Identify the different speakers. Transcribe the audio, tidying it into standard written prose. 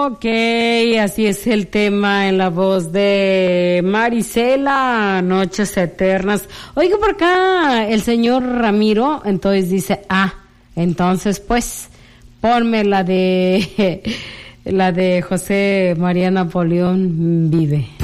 Speaker 1: Ok, así es el tema en la voz de Marisela, Noches Eternas. Oiga, por acá el señor Ramiro, entonces dice, entonces pues, ponme la de José María Napoleón Vive.